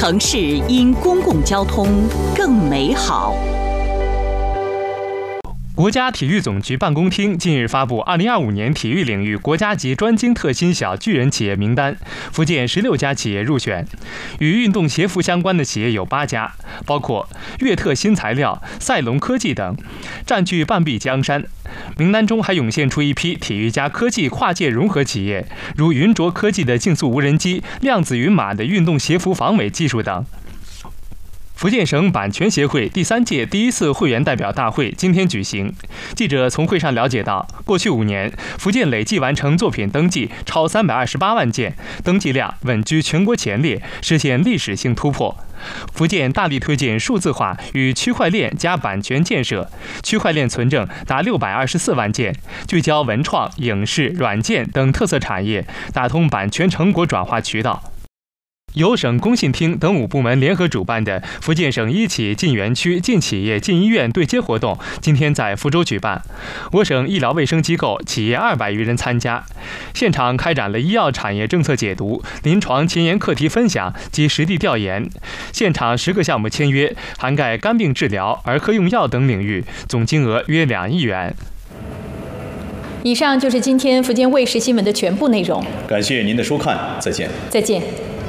城市因公共交通更美好。 国家体育总局办公厅近日发布2025年体育领域国家级专精特新小巨人企业名单，福建16家企业入选，与运动鞋服相关的企业有8家，包括悦特新材料、赛龙科技等，占据半壁江山。名单中还涌现出一批体育加科技跨界融合企业，如云卓科技的竞速无人机、量子云马的运动鞋服防伪技术等。福建省版权协会第3届第1次会员代表大会今天举行。记者从会上了解到，过去5年，福建累计完成作品登记超328万件，登记量稳居全国前列，实现历史性突破。福建大力推进数字化与区块链加版权建设，区块链存证达624万件，聚焦文创、影视、软件等特色产业，打通版权成果转化渠道。由省工信厅等5部门联合主办的福建省一企进园区、进企业、进医院对接活动，今天在福州举办。我省医疗卫生机构企业200余人参加，现场开展了医药产业政策解读、临床前沿课题分享及实地调研。现场10个项目签约，涵盖肝病治疗、儿科用药等领域，总金额约2亿元。 以上就是今天福建卫视新闻的全部内容。 感谢您的收看，再见。 再见。